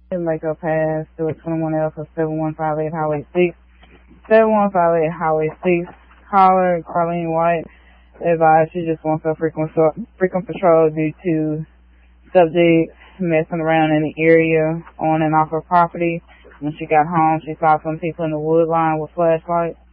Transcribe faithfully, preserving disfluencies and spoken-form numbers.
Make a pass to a twenty-one L for seven one five eight Highway six. seven one five eight Highway six. Caller, Carlene White, advised she just wants her frequent, frequent patrol due to subjects messing around in the area on and off her property. When she got home, she saw some people in the wood line with flashlights.